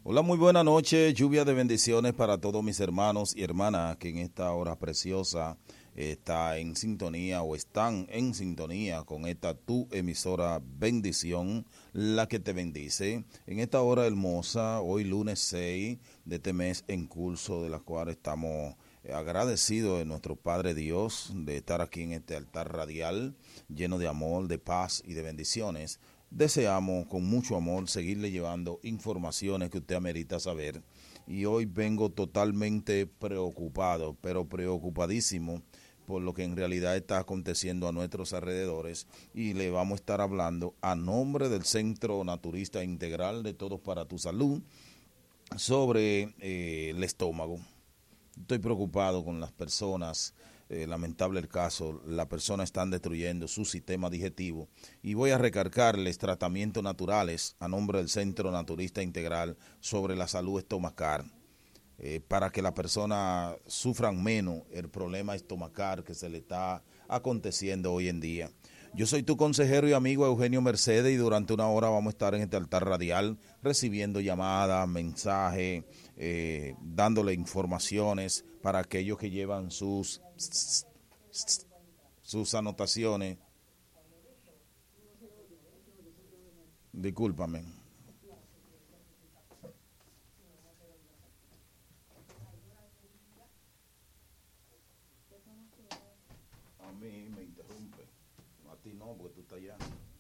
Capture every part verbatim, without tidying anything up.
Hola, muy buena noche, lluvia de bendiciones para todos mis hermanos y hermanas que en esta hora preciosa está en sintonía o están en sintonía con esta tu emisora Bendición, la que te bendice. En esta hora hermosa, hoy lunes seis de este mes en curso, de la cual estamos agradecidos de nuestro Padre Dios de estar aquí en este altar radial lleno de amor, de paz y de bendiciones. Deseamos con mucho amor seguirle llevando informaciones que usted amerita saber, y hoy vengo totalmente preocupado, pero preocupadísimo por lo que en realidad está aconteciendo a nuestros alrededores, y le vamos a estar hablando a nombre del Centro Naturista Integral de Todos para tu Salud sobre eh, el estómago. Estoy preocupado con las personas. Eh, lamentable el caso, las personas están destruyendo su sistema digestivo, y voy a recargarles tratamientos naturales a nombre del Centro Naturista Integral sobre la salud estomacal, eh, para que las personas sufran menos el problema estomacal que se le está aconteciendo hoy en día. Yo soy tu consejero y amigo Eugenio Mercedes, y durante una hora vamos a estar en este altar radial recibiendo llamadas, mensajes, eh, dándole informaciones para aquellos que llevan sus, sus anotaciones. Discúlpame. A mí me interrumpe. A ti no, porque tú estás allá.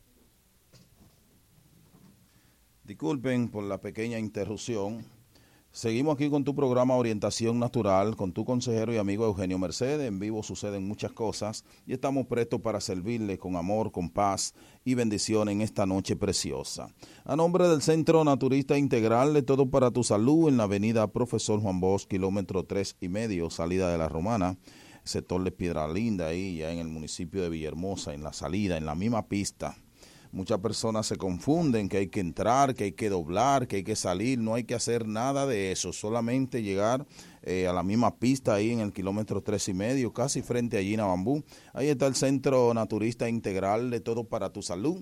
Disculpen por la pequeña interrupción. Seguimos aquí con tu programa Orientación Natural, con tu consejero y amigo Eugenio Mercedes. En vivo suceden muchas cosas y estamos prestos para servirle con amor, con paz y bendición en esta noche preciosa. A nombre del Centro Naturista Integral de Todo para tu Salud, en la avenida Profesor Juan Bosch, kilómetro tres y medio, salida de La Romana, sector de Piedra Linda, ahí ya en el municipio de Villahermosa, en la salida, en la misma pista. Muchas personas se confunden que hay que entrar, que hay que doblar, que hay que salir. No hay que hacer nada de eso, solamente llegar eh, a la misma pista ahí en el kilómetro tres y medio, casi frente a Gina Bambú. Ahí está el Centro Naturista Integral de Todo para tu Salud.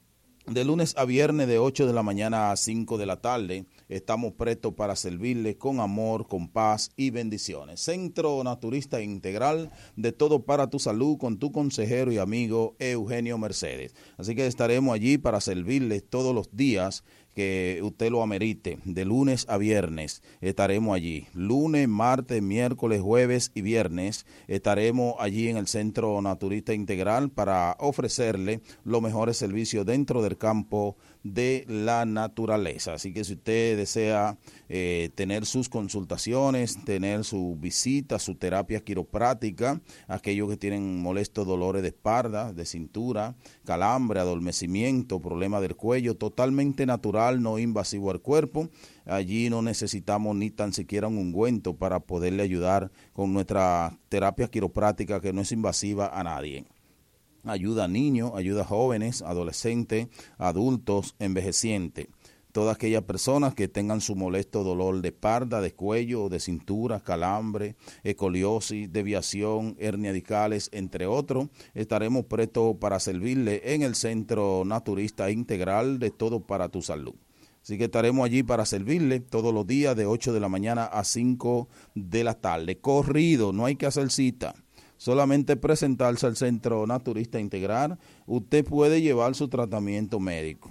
De lunes a viernes de ocho de la mañana a cinco de la tarde, estamos prestos para servirles con amor, con paz y bendiciones. Centro Naturista Integral de Todo para tu Salud, con tu consejero y amigo Eugenio Mercedes. Así que estaremos allí para servirles todos los días que usted lo amerite, de lunes a viernes estaremos allí, lunes, martes, miércoles, jueves y viernes estaremos allí en el Centro Naturista Integral para ofrecerle los mejores servicios dentro del campo de la naturaleza. Así que si usted desea eh, tener sus consultaciones, tener su visita, su terapia quiropráctica, aquellos que tienen molestos dolores de espalda, de cintura, calambre, adormecimiento, problema del cuello, totalmente natural, no invasivo al cuerpo. Allí no necesitamos ni tan siquiera un ungüento para poderle ayudar con nuestra terapia quiropráctica, que no es invasiva a nadie. Ayuda a niños, ayuda a jóvenes, adolescentes, adultos, envejecientes. Todas aquellas personas que tengan su molesto dolor de espalda, de cuello, de cintura, calambre, escoliosis, desviación, hernia discales, entre otros, estaremos prestos para servirle en el Centro Naturista Integral de Todo para tu Salud. Así que estaremos allí para servirle todos los días de ocho de la mañana a cinco de la tarde. Corrido, no hay que hacer cita. Solamente presentarse al Centro Naturista Integral. Usted puede llevar su tratamiento médico.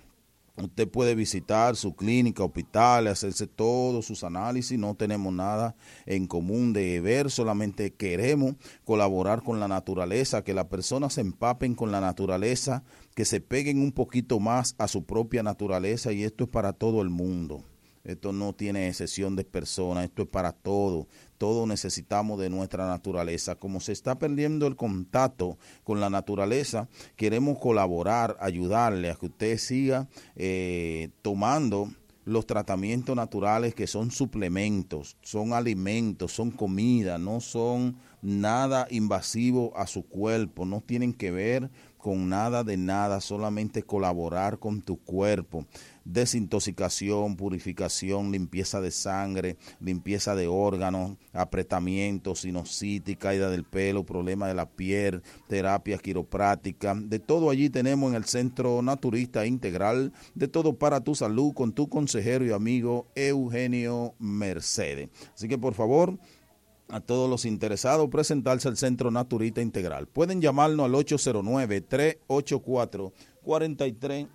Usted puede visitar su clínica, hospital, hacerse todos sus análisis. No tenemos nada en común de ver, solamente queremos colaborar con la naturaleza, que las personas se empapen con la naturaleza, que se peguen un poquito más a su propia naturaleza, y esto es para todo el mundo. Esto no tiene excepción de personas, esto es para todo. Todos necesitamos de nuestra naturaleza. Como se está perdiendo el contacto con la naturaleza, queremos colaborar, ayudarle a que usted siga eh, tomando los tratamientos naturales, que son suplementos, son alimentos, son comida, no son nada invasivo a su cuerpo, no tienen que ver con nada de nada, solamente colaborar con tu cuerpo. desintoxicación, purificación, limpieza de sangre, limpieza de órganos, apretamiento, sinusitis, caída del pelo, problema de la piel, terapia quiropráctica, de todo allí tenemos en el Centro Naturista Integral, de todo para tu salud con tu consejero y amigo Eugenio Mercedes. Así que por favor, a todos los interesados, presentarse al Centro Naturista Integral. Pueden llamarnos al ocho cero nueve, tres ocho cuatro, cuatro tres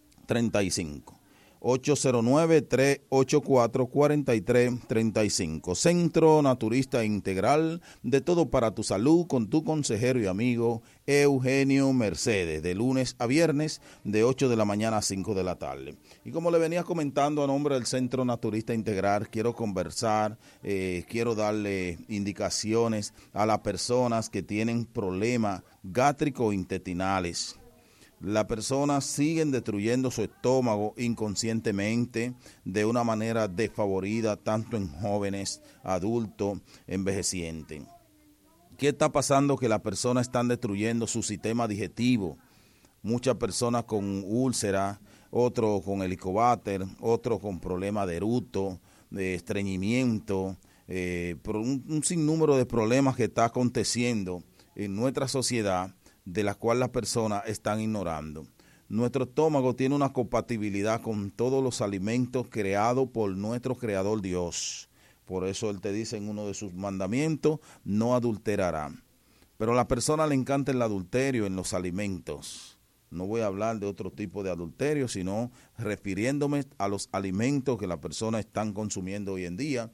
tres cinco. ocho cero nueve, tres ocho cuatro, cuatro tres tres cinco. Centro Naturista Integral, de todo para tu salud, con tu consejero y amigo Eugenio Mercedes, de lunes a viernes, de ocho de la mañana a cinco de la tarde. Y como le venía comentando a nombre del Centro Naturista Integral, quiero conversar, eh, quiero darle indicaciones a las personas que tienen problemas gástrico-intestinales. Las personas siguen destruyendo su estómago inconscientemente de una manera desfavorida, tanto en jóvenes, adultos, envejecientes. ¿Qué está pasando? Que las personas están destruyendo su sistema digestivo. Muchas personas con úlceras, otros con helicobacter, otros con problemas de eructo, de estreñimiento, eh, por un, un sinnúmero de problemas que está aconteciendo en nuestra sociedad, de las cuales las personas están ignorando. Nuestro estómago tiene una compatibilidad con todos los alimentos creados por nuestro Creador Dios. Por eso Él te dice en uno de sus mandamientos, no adulterará. Pero a la persona le encanta el adulterio en los alimentos. No voy a hablar de otro tipo de adulterio, sino refiriéndome a los alimentos que las personas están consumiendo hoy en día.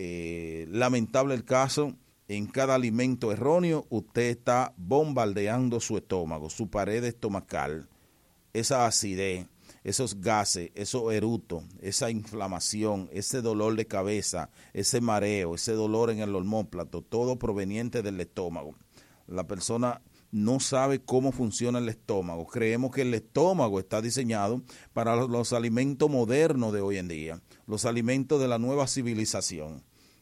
Eh, lamentable el caso. En cada alimento erróneo, usted está bombardeando su estómago, su pared estomacal, esa acidez, esos gases, esos eructos, esa inflamación, ese dolor de cabeza, ese mareo, ese dolor en el omóplato, todo proveniente del estómago. La persona no sabe cómo funciona el estómago. Creemos que el estómago está diseñado para los alimentos modernos de hoy en día, los alimentos de la nueva civilización.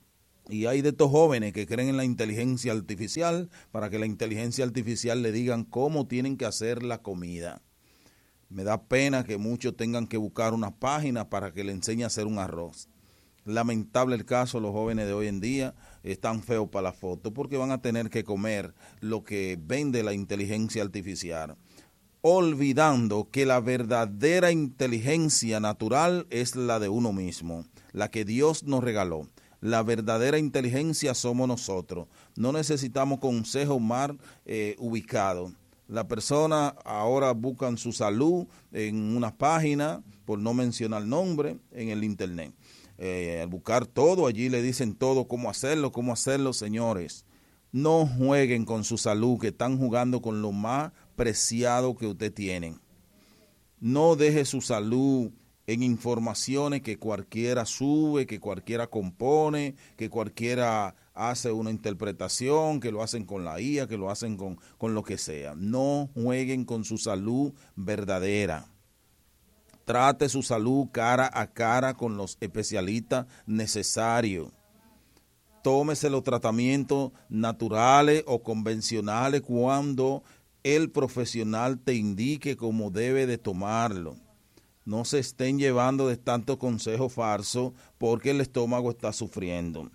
Y hay de estos jóvenes que creen en la inteligencia artificial para que la inteligencia artificial le digan cómo tienen que hacer la comida. Me da pena que muchos tengan que buscar una página para que le enseñe a hacer un arroz. Lamentable el caso, los jóvenes de hoy en día están feos para la foto porque van a tener que comer lo que vende la inteligencia artificial, olvidando que la verdadera inteligencia natural es la de uno mismo, la que Dios nos regaló. La verdadera inteligencia somos nosotros. No necesitamos consejos mal eh, ubicados. Las personas ahora buscan su salud en una página, por no mencionar nombre, en el internet. Eh, al buscar todo, allí le dicen todo, cómo hacerlo, cómo hacerlo, señores. No jueguen con su salud, que están jugando con lo más preciado que usted tiene. No deje su salud en informaciones que cualquiera sube, que cualquiera compone, que cualquiera hace una interpretación, que lo hacen con la I A, que lo hacen con, con lo que sea. No jueguen con su salud verdadera. Trate su salud cara a cara con los especialistas necesarios. Tómese los tratamientos naturales o convencionales cuando el profesional te indique cómo debe de tomarlo. No se estén llevando de tantos consejos falsos porque el estómago está sufriendo.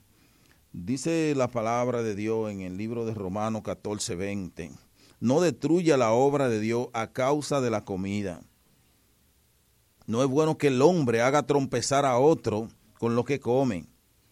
Dice la palabra de Dios en el libro de Romanos catorce veinte. No destruya la obra de Dios a causa de la comida. No es bueno que el hombre haga trompezar a otro con lo que come.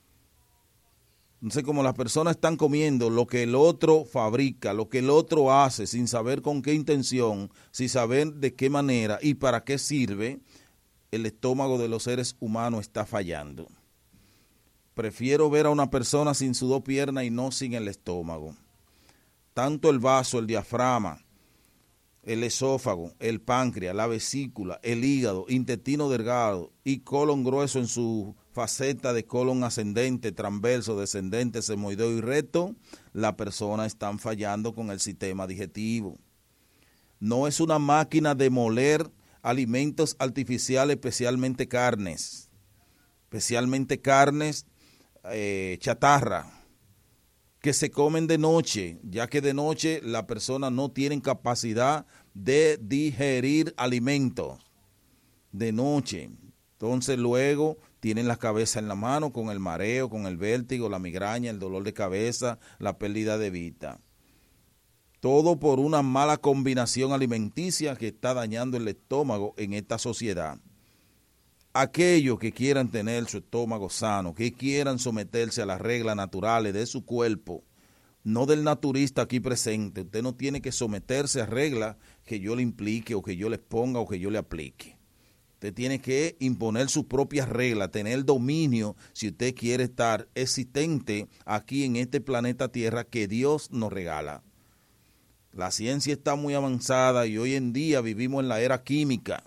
Entonces, como las personas están comiendo lo que el otro fabrica, lo que el otro hace, sin saber con qué intención, sin saber de qué manera y para qué sirve, el estómago de los seres humanos está fallando. Prefiero ver a una persona sin sus dos piernas y no sin el estómago. Tanto el vaso, el diafragma, el esófago, el páncreas, la vesícula, el hígado, intestino delgado y colon grueso en su faceta de colon ascendente, transverso, descendente, semoideo y recto, la persona está fallando con el sistema digestivo. No es una máquina de moler alimentos artificiales, especialmente carnes, especialmente carnes eh, chatarra, que se comen de noche, ya que de noche la persona no tiene capacidad de digerir alimentos. de noche. Entonces luego tienen la cabeza en la mano con el mareo, con el vértigo, la migraña, el dolor de cabeza, la pérdida de vista. Todo por una mala combinación alimenticia que está dañando el estómago en esta sociedad. Aquellos que quieran tener su estómago sano, que quieran someterse a las reglas naturales de su cuerpo, no del naturista aquí presente, usted no tiene que someterse a reglas que yo le implique o que yo le ponga o que yo le aplique. Usted tiene que imponer sus propias reglas, tener dominio si usted quiere estar existente aquí en este planeta Tierra que Dios nos regala. La ciencia está muy avanzada y hoy en día vivimos en la era química.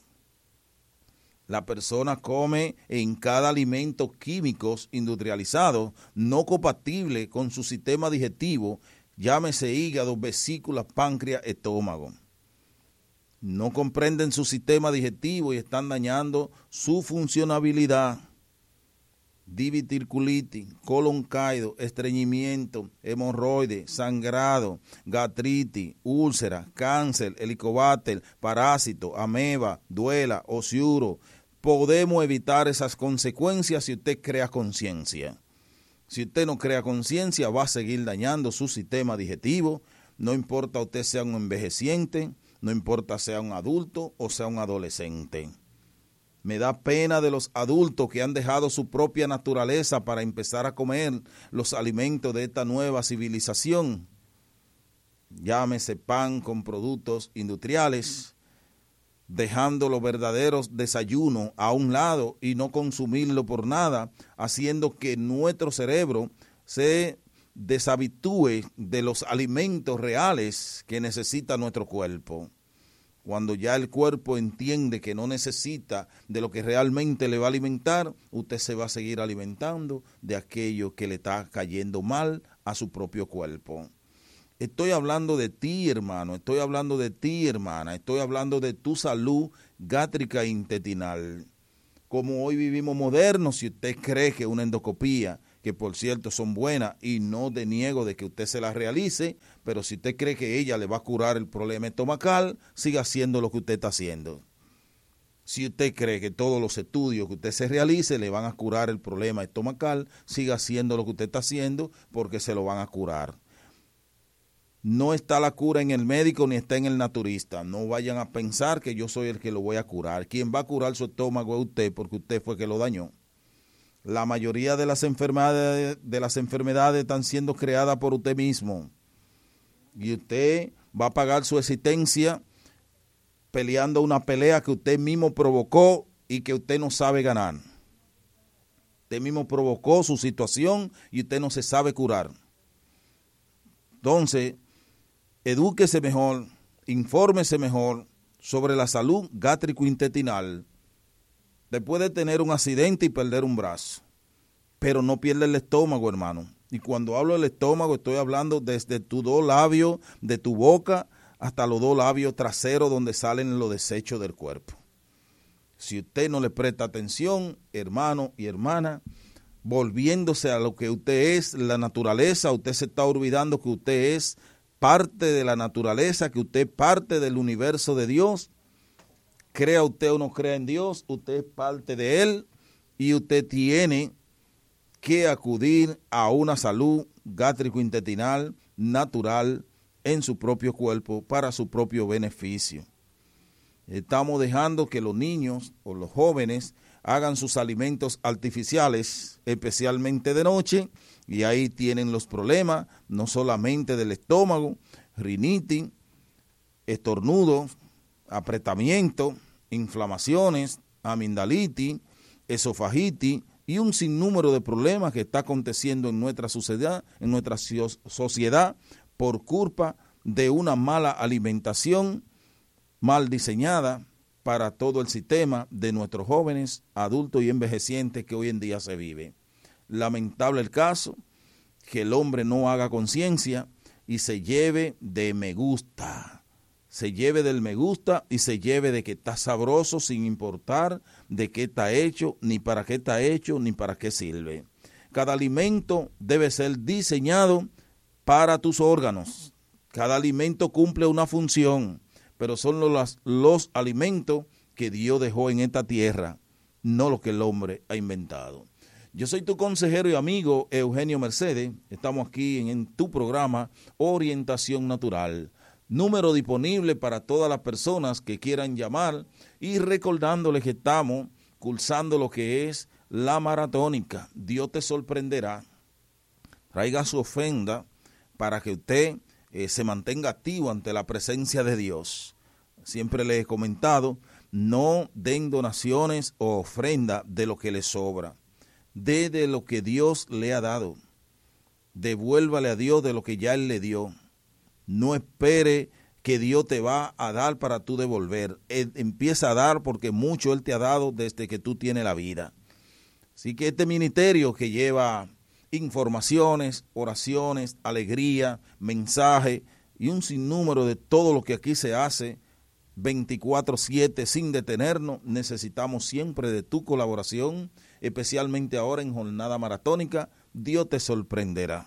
La persona come en cada alimento químicos industrializados no compatibles con su sistema digestivo, llámese hígado, vesícula, páncreas, estómago. No comprenden su sistema digestivo y están dañando su funcionabilidad. Diverticulitis, colon caído, estreñimiento, hemorroides, sangrado, gastritis, úlcera, cáncer, helicobacter, parásito, ameba, duela, ociuro. Podemos evitar esas consecuencias si usted crea conciencia. Si usted no crea conciencia, va a seguir dañando su sistema digestivo. No importa usted sea un envejeciente, no importa sea un adulto o sea un adolescente. Me da pena de los adultos que han dejado su propia naturaleza para empezar a comer los alimentos de esta nueva civilización. Llámese pan con productos industriales, dejando los verdaderos desayunos a un lado y no consumirlo por nada, haciendo que nuestro cerebro se deshabitúe de los alimentos reales que necesita nuestro cuerpo. Cuando ya el cuerpo entiende que no necesita de lo que realmente le va a alimentar, usted se va a seguir alimentando de aquello que le está cayendo mal a su propio cuerpo. Estoy hablando de ti, hermano, estoy hablando de ti, hermana, estoy hablando de tu salud gástrica e intestinal. Como hoy vivimos modernos, si usted cree que una endoscopía, que por cierto son buenas y no deniego de que usted se las realice, pero si usted cree que ella le va a curar el problema estomacal, siga haciendo lo que usted está haciendo. Si usted cree que todos los estudios que usted se realice le van a curar el problema estomacal, siga haciendo lo que usted está haciendo porque se lo van a curar. No está la cura en el médico ni está en el naturista. No vayan a pensar que yo soy el que lo voy a curar. Quien va a curar su estómago es usted porque usted fue el que lo dañó. La mayoría de las enfermedades, de las enfermedades están siendo creadas por usted mismo. Y usted va a pagar su existencia peleando una pelea que usted mismo provocó y que usted no sabe ganar. Usted mismo provocó su situación y usted no se sabe curar. Entonces, edúquese mejor, infórmese mejor sobre la salud gástrico-intestinal. Después de tener un accidente y perder un brazo, pero no pierde el estómago, hermano. Y cuando hablo del estómago, estoy hablando desde tus dos labios, de tu boca, hasta los dos labios traseros donde salen los desechos del cuerpo. Si usted no le presta atención, hermano y hermana, volviéndose a lo que usted es, la naturaleza, usted se está olvidando que usted es parte de la naturaleza, que usted es parte del universo de Dios. Crea usted o no crea en Dios, usted es parte de Él y usted tiene que acudir a una salud gástrico-intestinal natural en su propio cuerpo para su propio beneficio. Estamos dejando que los niños o los jóvenes hagan sus alimentos artificiales, especialmente de noche, y ahí tienen los problemas, no solamente del estómago, rinitis, estornudos, apretamiento, inflamaciones, amigdalitis, esofagitis y un sinnúmero de problemas que está aconteciendo en nuestra sociedad, en nuestra sociedad por culpa de una mala alimentación mal diseñada para todo el sistema de nuestros jóvenes, adultos y envejecientes que hoy en día se vive. Lamentable el caso que el hombre no haga conciencia y se lleve de me gusta. Se lleve del me gusta y se lleve de que está sabroso sin importar de qué está hecho, ni para qué está hecho, ni para qué sirve. Cada alimento debe ser diseñado para tus órganos. Cada alimento cumple una función, pero son los, los alimentos que Dios dejó en esta tierra, no lo que el hombre ha inventado. Yo soy tu consejero y amigo Eugenio Mercedes. Estamos aquí en, en tu programa Orientación Natural. Número disponible para todas las personas que quieran llamar y recordándoles que estamos cursando lo que es la maratónica. Dios te sorprenderá. Traiga su ofrenda para que usted eh, se mantenga activo ante la presencia de Dios. Siempre les he comentado, no den donaciones o ofrenda de lo que le sobra. Dé de lo que Dios le ha dado. Devuélvale a Dios de lo que ya Él le dio. No espere que Dios te va a dar para tú devolver. Él empieza a dar porque mucho Él te ha dado desde que tú tienes la vida. Así que este ministerio que lleva informaciones, oraciones, alegría, mensaje y un sinnúmero de todo lo que aquí se hace, veinticuatro siete sin detenernos, necesitamos siempre de tu colaboración, especialmente ahora en jornada maratónica. Dios te sorprenderá.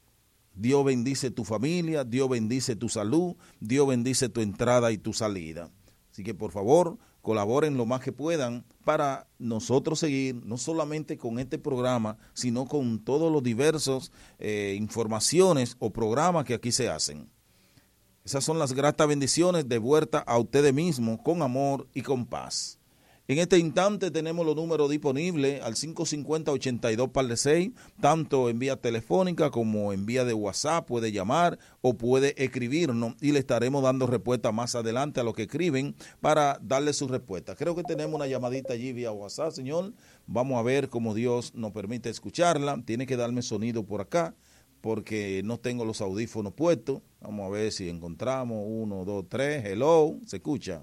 Dios bendice tu familia, Dios bendice tu salud, Dios bendice tu entrada y tu salida. Así que por favor, colaboren lo más que puedan para nosotros seguir, no solamente con este programa, sino con todos los diversos eh, informaciones o programas que aquí se hacen. Esas son las gratas bendiciones de vuelta a ustedes mismos, con amor y con paz. En este instante tenemos los números disponibles al cinco cinco cero, ochenta y dos par de seis, tanto en vía telefónica como en vía de WhatsApp. Puede llamar o puede escribirnos y le estaremos dando respuesta más adelante a lo que escriben para darle su respuesta. Creo que tenemos una llamadita allí vía WhatsApp, señor. Vamos a ver cómo Dios nos permite escucharla. Tiene que darme sonido por acá porque no tengo los audífonos puestos. Vamos a ver si encontramos. Uno, dos, tres. Hello, ¿se escucha?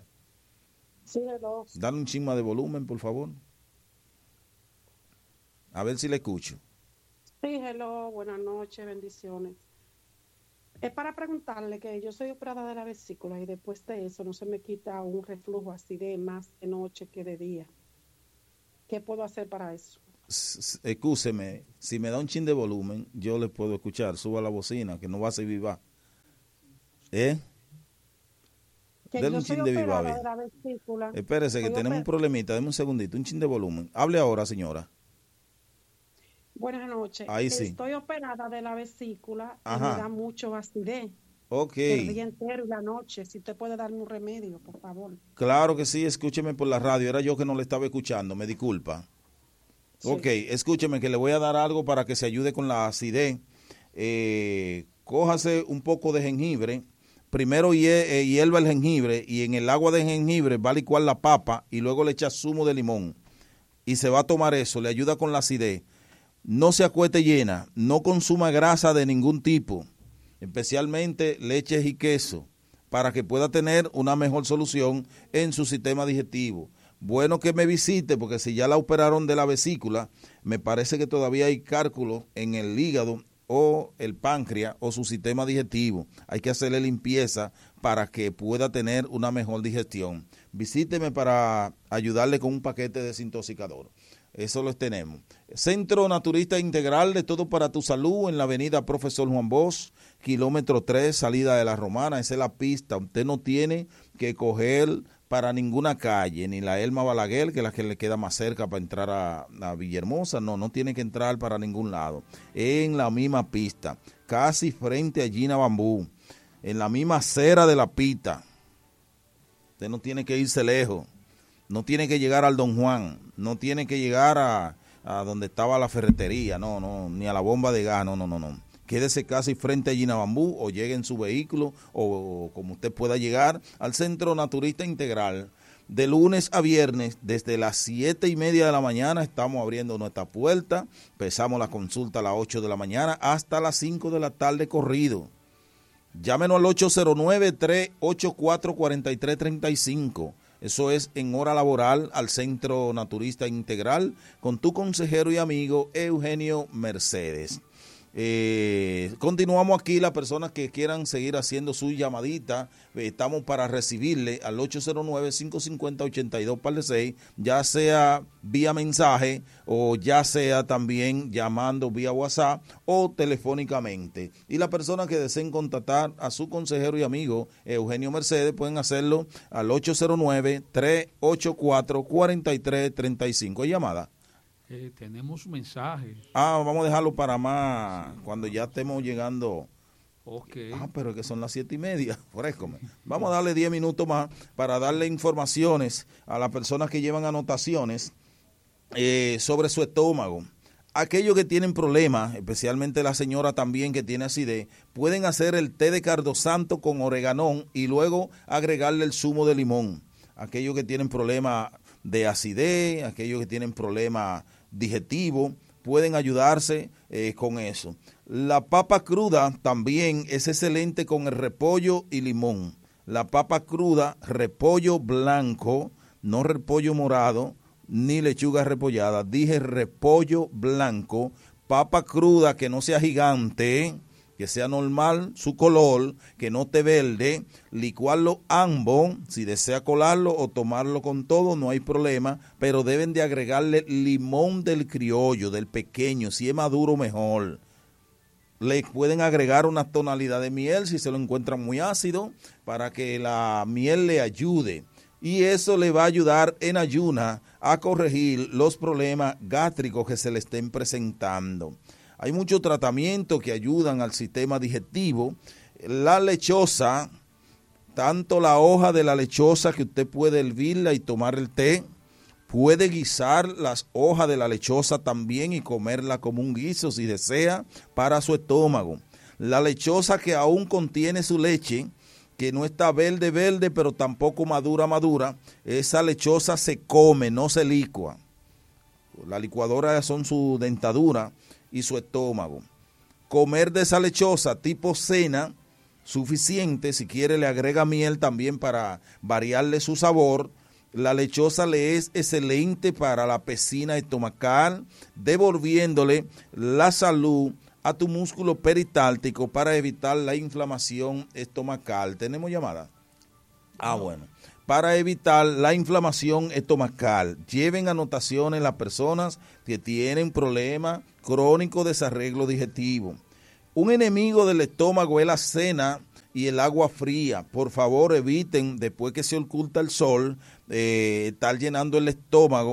Sí, hello. Dale un chisma de volumen, por favor. A ver si le escucho. Sí, hello, buenas noches, bendiciones. Es para preguntarle que yo soy operada de la vesícula y después de eso no se me quita un reflujo así de más de noche que de día. ¿Qué puedo hacer para eso? Excúseme, si me da un chin de volumen, yo le puedo escuchar. Suba la bocina, que no va a ser viva. ¿Eh? Que Dele yo un soy chin de viva, operada ve. de la vesícula. Espérese, que Soy tenemos oper... un problemita. Deme un segundito, un chin de volumen. Hable ahora, señora. Buenas noches. Ahí sí. Estoy operada de la vesícula. Ajá. Y me da mucho acidez. Ok. El día entero y la noche. Si usted puede darme un remedio, por favor. Claro que sí, escúcheme por la radio. Era yo que no le estaba escuchando, me disculpa. Sí. Ok, escúcheme que le voy a dar algo para que se ayude con la acidez. Eh, cójase un poco de jengibre. Primero hierva el jengibre y en el agua de jengibre va a licuar la papa y luego le echa zumo de limón. Y se va a tomar eso, le ayuda con la acidez. No se acueste llena, no consuma grasa de ningún tipo, especialmente leches y queso, para que pueda tener una mejor solución en su sistema digestivo. Bueno que me visite, porque si ya la operaron de la vesícula, me parece que todavía hay cálculos en el hígado o el páncreas o su sistema digestivo. Hay que hacerle limpieza para que pueda tener una mejor digestión. Visíteme para ayudarle con un paquete desintoxicador. Eso lo tenemos. Centro Naturista Integral, de todo para tu salud, en la avenida Profesor Juan Bosch, kilómetro tres, salida de la Romana. Esa es la pista. Usted no tiene que coger para ninguna calle, ni la Elma Balaguer, que es la que le queda más cerca para entrar a, a Villahermosa. No, no tiene que entrar para ningún lado. En la misma pista, casi frente a Gina Bambú, en la misma acera de la pista. Usted no tiene que irse lejos. No tiene que llegar al Don Juan, no tiene que llegar a, a donde estaba la ferretería, no, no, ni a la bomba de gas, no, no, no, no. Quédese casi frente a Gina Bambú o llegue en su vehículo o, o como usted pueda llegar al Centro Naturista Integral. De lunes a viernes, desde las siete y media de la mañana, estamos abriendo nuestra puerta. Empezamos la consulta a las ocho de la mañana hasta las cinco de la tarde corrido. Llámenos al ocho cero nueve, tres ocho cuatro, cuatro tres tres cinco. Eso es en hora laboral al Centro Naturista Integral con tu consejero y amigo Eugenio Mercedes. Eh, continuamos aquí, las personas que quieran seguir haciendo su llamadita, eh, estamos para recibirle al ocho cero nueve, cinco cinco cero, ocho dos cuatro seis, ya sea vía mensaje o ya sea también llamando vía WhatsApp o telefónicamente. Y las personas que deseen contactar a su consejero y amigo Eugenio Mercedes pueden hacerlo al ocho cero nueve, tres ocho cuatro, cuatro tres tres cinco. ¿Hay llamada? Eh, tenemos mensajes. Ah, vamos a dejarlo para más, cuando ya estemos llegando. Ok. Ah, pero es que son las siete y media, frescome. Vamos a darle diez minutos más para darle informaciones a las personas que llevan anotaciones eh, sobre su estómago. Aquellos que tienen problemas, especialmente la señora también que tiene acidez, pueden hacer el té de cardosanto con oreganón y luego agregarle el zumo de limón. Aquellos que tienen problemas de acidez, aquellos que tienen problemas digestivos, pueden ayudarse eh, con eso. La papa cruda también es excelente con el repollo y limón. La papa cruda, repollo blanco, no repollo morado, ni lechuga repollada. Dije repollo blanco, papa cruda que no sea gigante, que sea normal su color, que no esté verde, licuarlo ambos, si desea colarlo o tomarlo con todo, no hay problema, pero deben de agregarle limón del criollo, del pequeño, si es maduro mejor. Le pueden agregar una tonalidad de miel si se lo encuentran muy ácido, para que la miel le ayude. Y eso le va a ayudar en ayuna a corregir los problemas gástricos que se le estén presentando. Hay muchos tratamientos que ayudan al sistema digestivo. La lechosa, tanto la hoja de la lechosa que usted puede hervirla y tomar el té, puede guisar las hojas de la lechosa también y comerla como un guiso si desea para su estómago. La lechosa que aún contiene su leche, que no está verde verde pero tampoco madura madura, esa lechosa se come, no se licua. La licuadora son su dentadura y su estómago. Comer de esa lechosa tipo cena, suficiente. Si quiere le agrega miel también para variarle su sabor. La lechosa le es excelente para la pecina estomacal, devolviéndole la salud a tu músculo peritáltico para evitar la inflamación estomacal. ¿Tenemos llamada? Ah, bueno. Para evitar la inflamación estomacal, lleven anotaciones las personas que tienen problemas crónicos de desarreglo digestivo. Un enemigo del estómago es la cena y el agua fría. Por favor, eviten, después que se oculta el sol, eh, estar llenando el estómago